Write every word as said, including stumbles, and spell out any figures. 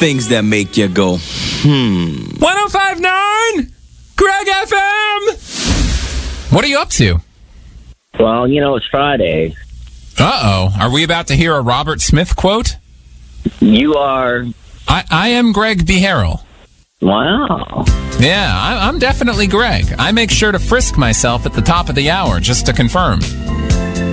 things that make you go, hmm. one oh five point nine Greg F M! What are you up to? Well, you know, it's Friday. Uh-oh. Are we about to hear a Robert Smith quote? You are... I, I am Greg B. Harrell. Wow. Yeah, I, I'm definitely Greg. I make sure to frisk myself at the top of the hour just to confirm.